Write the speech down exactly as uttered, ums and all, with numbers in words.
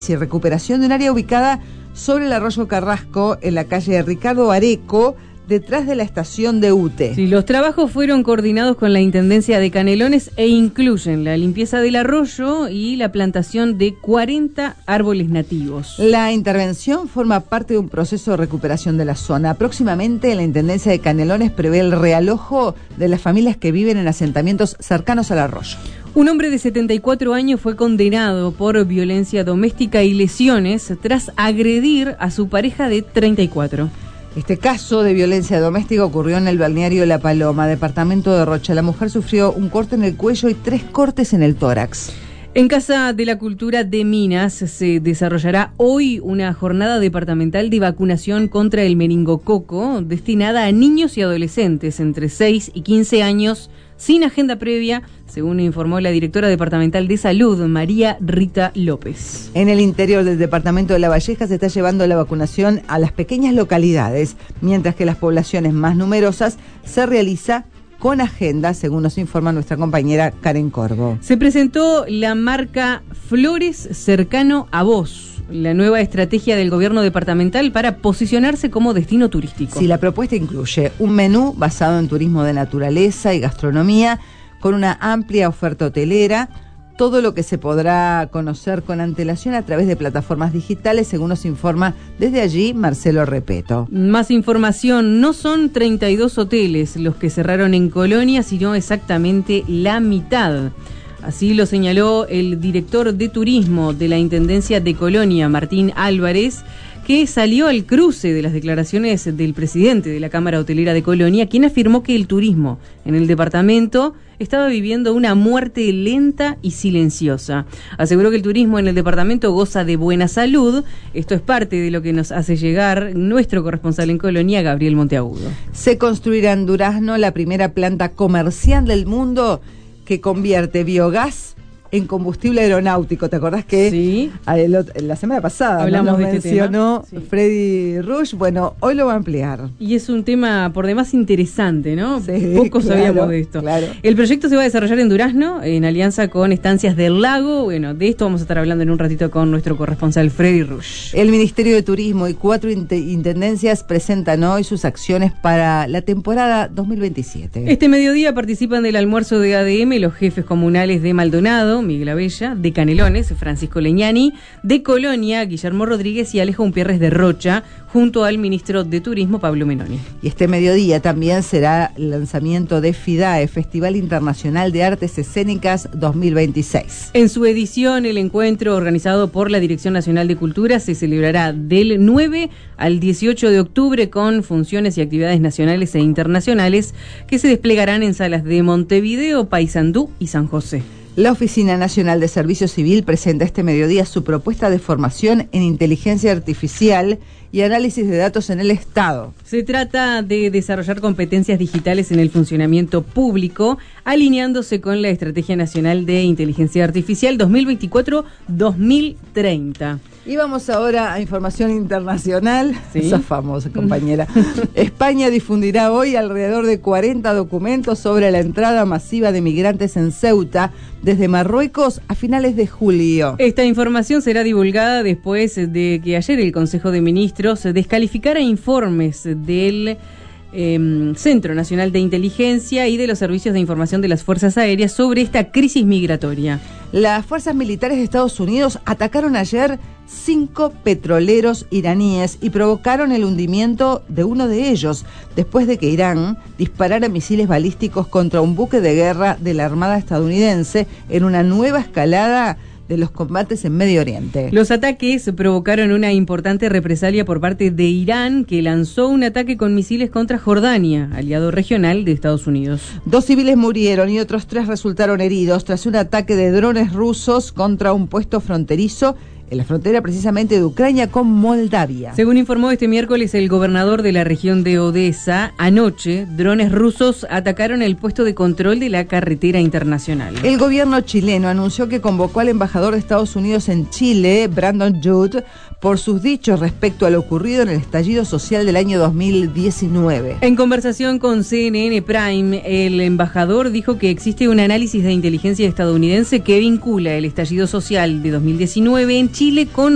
y recuperación de un área ubicada sobre el arroyo Carrasco, en la calle Ricardo Areco, detrás de la estación de U T E. Sí, los trabajos fueron coordinados con la Intendencia de Canelones e incluyen la limpieza del arroyo y la plantación de cuarenta árboles nativos. La intervención forma parte de un proceso de recuperación de la zona. Próximamente, la Intendencia de Canelones prevé el realojo de las familias que viven en asentamientos cercanos al arroyo. Un hombre de setenta y cuatro años fue condenado por violencia doméstica y lesiones tras agredir a su pareja de treinta y cuatro. Este caso de violencia doméstica ocurrió en el balneario La Paloma, departamento de Rocha. La mujer sufrió un corte en el cuello y tres cortes en el tórax. En Casa de la Cultura de Minas se desarrollará hoy una jornada departamental de vacunación contra el meningococo destinada a niños y adolescentes entre seis y quince años sin agenda previa, según informó la directora departamental de Salud, María Rita López. En el interior del departamento de La Valleja se está llevando la vacunación a las pequeñas localidades, mientras que las poblaciones más numerosas se realiza con agenda, según nos informa nuestra compañera Karen Corvo. Se presentó la marca Flores Cercano a Vos, la nueva estrategia del gobierno departamental para posicionarse como destino turístico. Sí, la propuesta incluye un menú basado en turismo de naturaleza y gastronomía, con una amplia oferta hotelera, todo lo que se podrá conocer con antelación a través de plataformas digitales, según nos informa desde allí Marcelo Repeto. Más información, no son treinta y dos hoteles los que cerraron en Colonia, sino exactamente la mitad. Así lo señaló el director de turismo de la Intendencia de Colonia, Martín Álvarez, que salió al cruce de las declaraciones del presidente de la Cámara Hotelera de Colonia, quien afirmó que el turismo en el departamento estaba viviendo una muerte lenta y silenciosa. Aseguró que el turismo en el departamento goza de buena salud. Esto es parte de lo que nos hace llegar nuestro corresponsal en Colonia, Gabriel Monteagudo. Se construirá en Durazno la primera planta comercial del mundo que convierte biogás en combustible aeronáutico. ¿Te acordás que sí, el, la semana pasada hablamos ¿no? de Nos este mencionó tema? Sí. Freddy Rush? Bueno, hoy lo va a ampliar. Y es un tema por demás interesante, ¿no? Sí, Poco claro, sabíamos de esto. Claro. El proyecto se va a desarrollar en Durazno, en alianza con Estancias del Lago. Bueno, de esto vamos a estar hablando en un ratito con nuestro corresponsal Freddy Rush. El Ministerio de Turismo y cuatro intendencias presentan hoy sus acciones para la temporada dos mil veintisiete. Este mediodía participan del almuerzo de A D M los jefes comunales de Maldonado, Miguel Abella, de Canelones, Francisco Leñani, de Colonia, Guillermo Rodríguez y Alejo Umpierres de Rocha, junto al ministro de Turismo, Pablo Menoni. Y este mediodía también será el lanzamiento de FIDAE, Festival Internacional de Artes Escénicas dos mil veintiséis. En su edición, el encuentro organizado por la Dirección Nacional de Cultura se celebrará del nueve al dieciocho de octubre con funciones y actividades nacionales e internacionales que se desplegarán en salas de Montevideo, Paysandú y San José. La Oficina Nacional de Servicio Civil presenta este mediodía su propuesta de formación en inteligencia artificial y análisis de datos en el Estado. Se trata de desarrollar competencias digitales en el funcionamiento público, alineándose con la Estrategia Nacional de Inteligencia Artificial dos mil veinticuatro a dos mil treinta. Y vamos ahora a información internacional. ¿Sí? Esa famosa compañera. España difundirá hoy alrededor de cuarenta documentos sobre la entrada masiva de migrantes en Ceuta desde Marruecos a finales de julio. Esta información será divulgada después de que ayer el Consejo de Ministros descalificara informes del Eh, Centro Nacional de Inteligencia y de los Servicios de Información de las Fuerzas Aéreas sobre esta crisis migratoria. Las fuerzas militares de Estados Unidos atacaron ayer cinco petroleros iraníes y provocaron el hundimiento de uno de ellos, después de que Irán disparara misiles balísticos contra un buque de guerra de la Armada estadounidense en una nueva escalada de los combates en Medio Oriente. Los ataques provocaron una importante represalia por parte de Irán, que lanzó un ataque con misiles contra Jordania, aliado regional de Estados Unidos. Dos civiles murieron y otros tres resultaron heridos tras un ataque de drones rusos contra un puesto fronterizo en la frontera precisamente de Ucrania con Moldavia. Según informó este miércoles el gobernador de la región de Odessa, anoche drones rusos atacaron el puesto de control de la carretera internacional. El gobierno chileno anunció que convocó al embajador de Estados Unidos en Chile, Brandon Judd, por sus dichos respecto a lo ocurrido en el estallido social del año dos mil diecinueve. En conversación con C N N Prime, el embajador dijo que existe un análisis de inteligencia estadounidense que vincula el estallido social de dos mil diecinueve en Chile con